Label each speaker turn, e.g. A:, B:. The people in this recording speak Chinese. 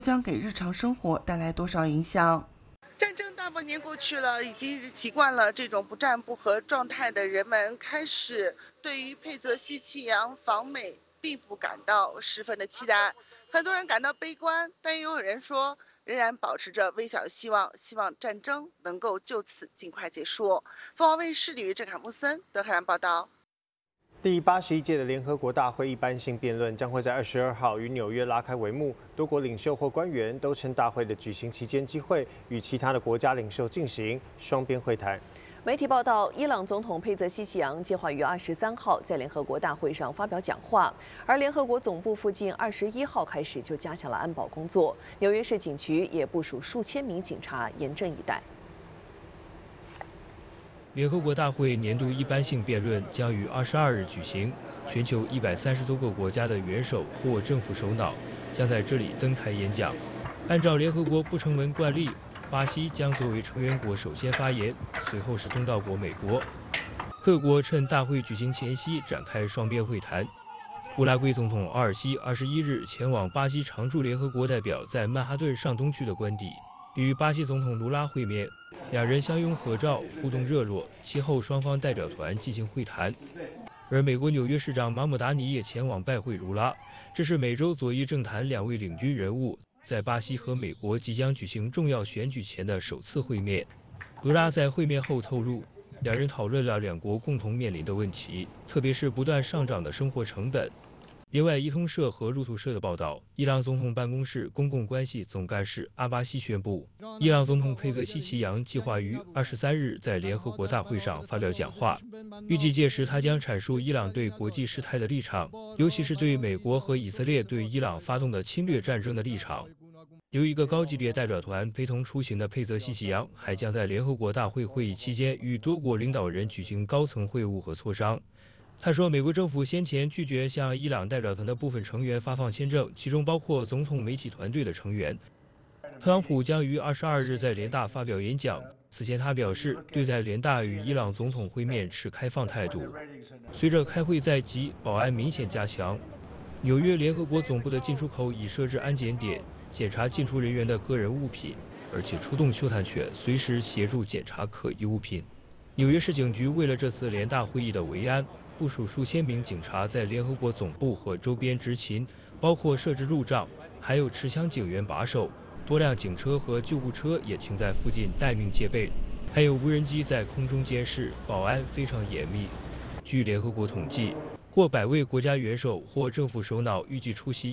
A: 将给日常生活带来多少影响？战争大半年过去了，已经习惯了这种不战不和状态的人们，开始对于佩泽西奇扬访美并不感到十分的期待。很多人感到悲观，但也有人说仍然保持着微小希望，希望战争能够就此尽快结束。凤凰卫视李玉郑、坎布森、德黑兰报道。
B: 第81届的联合国大会一般性辩论将会在22号于纽约拉开帷幕。多国领袖或官员都趁大会的举行期间机会，与其他的国家领袖进行双边会谈。
C: 媒体报道，伊朗总统佩泽西奇扬计划于23号在联合国大会上发表讲话，而联合国总部附近21号开始就加强了安保工作，纽约市警局也部署数千名警察严阵以待。
D: 联合国大会年度一般性辩论将于22日举行，全球130多个国家的元首或政府首脑将在这里登台演讲。按照联合国不成文惯例，巴西将作为成员国首先发言，随后是东道国美国。各国趁大会举行前夕展开双边会谈。乌拉圭总统奥尔西21日前往巴西常驻联合国代表在曼哈顿上东区的官邸，与巴西总统卢拉会面。两人相拥合照，互动热络。其后，双方代表团进行会谈。而美国纽约市长马姆达尼也前往拜会卢拉。这是美洲左翼政坛两位领军人物在巴西和美国即将举行重要选举前的首次会面。卢拉在会面后透露，两人讨论了两国共同面临的问题，特别是不断上涨的生活成本。另外，伊通社和路透社的报道，伊朗总统办公室公共关系总干事阿巴西宣布，伊朗总统佩泽西奇扬计划于23日在联合国大会上发表讲话，预计届时他将阐述伊朗对国际事态的立场，尤其是对美国和以色列对伊朗发动的侵略战争的立场。由一个高级别代表团陪同出行的佩泽西奇扬还将在联合国大会会议期间与多国领导人举行高层会晤和磋商。他说，美国政府先前拒绝向伊朗代表团的部分成员发放签证，其中包括总统媒体团队的成员。特朗普将于22日在联大发表演讲。此前他表示，对在联大与伊朗总统会面持开放态度。随着开会在即，保安明显加强。纽约联合国总部的进出口已设置安检点，检查进出人员的个人物品，而且出动嗅探犬，随时协助检查可疑物品。纽约市警局为了这次联大会议的维安，部署数千名警察在联合国总部和周边执勤，包括设置路障，还有持枪警员把守。多辆警车和救护车也停在附近待命戒备，还有无人机在空中监视，保安非常严密。据联合国统计，过100位国家元首或政府首脑预计出席